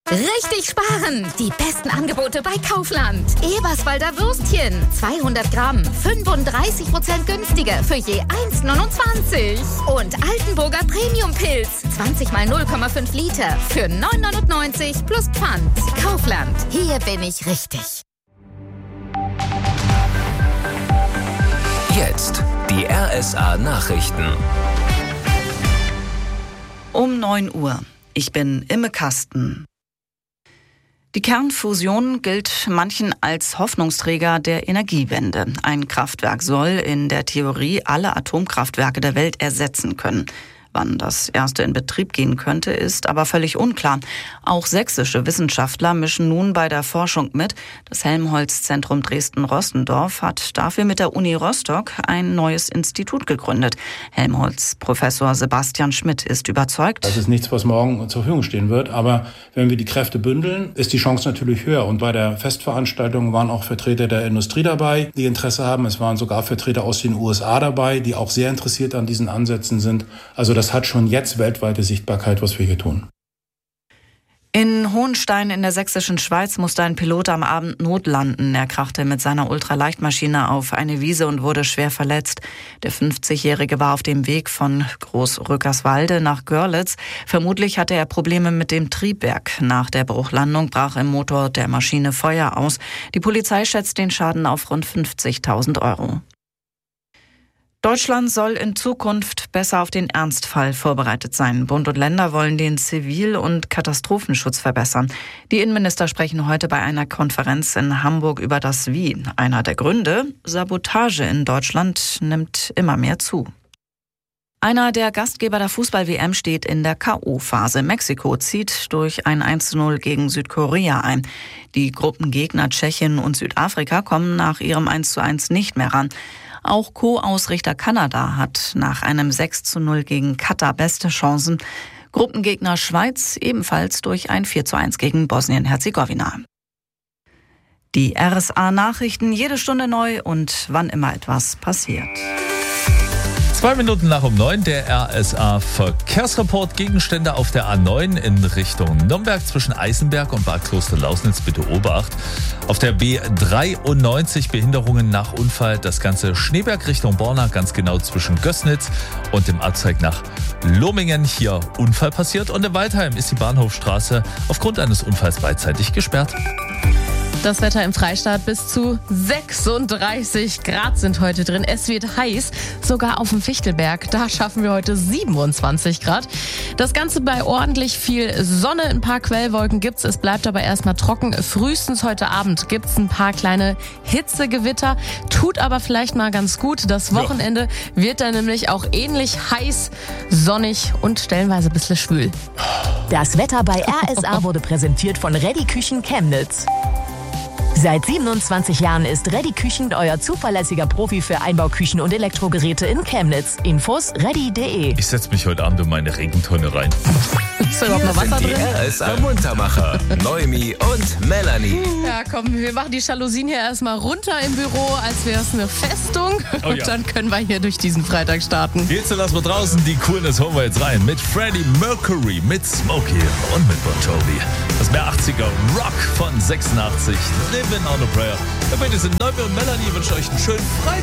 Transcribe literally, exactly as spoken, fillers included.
Richtig sparen! Die besten Angebote bei Kaufland. Eberswalder Würstchen. zweihundert Gramm. fünfunddreißig Prozent günstiger für je eins neunundzwanzig. Und Altenburger Premium-Pilz. zwanzig mal null Komma fünf Liter für neun neunundneunzig plus Pfand. Kaufland. Hier bin ich richtig. Jetzt die R S A-Nachrichten. Um neun Uhr. Ich bin Imme Kasten. Die Kernfusion gilt manchen als Hoffnungsträger der Energiewende. Ein Kraftwerk soll in der Theorie alle Atomkraftwerke der Welt ersetzen können. Wann das erste in Betrieb gehen könnte, ist aber völlig unklar. Auch sächsische Wissenschaftler mischen nun bei der Forschung mit. Das Helmholtz-Zentrum Dresden-Rossendorf hat dafür mit der Uni Rostock ein neues Institut gegründet. Helmholtz-Professor Sebastian Schmidt ist überzeugt. Das ist nichts, was morgen zur Verfügung stehen wird. Aber wenn wir die Kräfte bündeln, ist die Chance natürlich höher. Und bei der Festveranstaltung waren auch Vertreter der Industrie dabei, die Interesse haben. Es waren sogar Vertreter aus den U S A dabei, die auch sehr interessiert an diesen Ansätzen sind. Also das hat schon jetzt weltweite Sichtbarkeit, was wir hier tun. In Hohenstein in der sächsischen Schweiz musste ein Pilot am Abend notlanden. Er krachte mit seiner Ultraleichtmaschine auf eine Wiese und wurde schwer verletzt. Der fünfzigjährige war auf dem Weg von Großrückerswalde nach Görlitz. Vermutlich hatte er Probleme mit dem Triebwerk. Nach der Bruchlandung brach im Motor der Maschine Feuer aus. Die Polizei schätzt den Schaden auf rund fünfzigtausend Euro. Deutschland soll in Zukunft besser auf den Ernstfall vorbereitet sein. Bund und Länder wollen den Zivil- und Katastrophenschutz verbessern. Die Innenminister sprechen heute bei einer Konferenz in Hamburg über das Wie. Einer der Gründe: Sabotage in Deutschland nimmt immer mehr zu. Einer der Gastgeber der Fußball-W M steht in der K O-Phase. Mexiko zieht durch ein eins zu null gegen Südkorea ein. Die Gruppengegner Tschechien und Südafrika kommen nach ihrem eins zu eins nicht mehr ran. Auch Co-Ausrichter Kanada hat nach einem sechs zu null gegen Katar beste Chancen. Gruppengegner Schweiz ebenfalls durch ein vier zu eins gegen Bosnien-Herzegowina. Die R S A-Nachrichten jede Stunde neu und wann immer etwas passiert. Zwei Minuten nach um neun, der R S A-Verkehrsreport. Gegenstände auf der A neun in Richtung Nürnberg zwischen Eisenberg und Bad Klosterlausnitz. Bitte Obacht. Auf der B dreiundneunzig Behinderungen nach Unfall. Das ganze Schneeberg Richtung Borna, ganz genau zwischen Gößnitz und dem Abzweig nach Lomingen. Hier Unfall passiert. Und in Waldheim ist die Bahnhofstraße aufgrund eines Unfalls beidseitig gesperrt. Das Wetter im Freistaat: bis zu sechsunddreißig Grad sind heute drin. Es wird heiß, sogar auf dem Fichtelberg. Da schaffen wir heute siebenundzwanzig Grad. Das Ganze bei ordentlich viel Sonne. Ein paar Quellwolken gibt's. Es bleibt aber erstmal trocken. Frühestens heute Abend gibt's ein paar kleine Hitzegewitter. Tut aber vielleicht mal ganz gut. Das Wochenende ja. wird dann nämlich auch ähnlich heiß, sonnig und stellenweise ein bisschen schwül. Das Wetter bei R S A wurde präsentiert von Ready Küchen Chemnitz. Seit siebenundzwanzig Jahren ist Ready Küchen euer zuverlässiger Profi für Einbauküchen und Elektrogeräte in Chemnitz. Infos ready punkt de. Ich setze mich heute Abend in meine Regentonne rein. Ist da überhaupt noch Wasser drin? Die R S A-Muntermacher, Noemi und Melanie. Ja, komm, wir machen die Jalousien hier erstmal runter im Büro, als wäre es eine Festung. Oh, und ja. dann können wir hier durch diesen Freitag starten. Jetzt lassen wir draußen die Coolness, holen wir jetzt rein. Mit Freddie Mercury, mit Smokey und mit Bon Jovi. Das mehr achtziger Rock von sechsundachtzig. Living on a Prayer. Ja, bitte sind Noemi und Melanie. Ich wünsche euch einen schönen Freitag.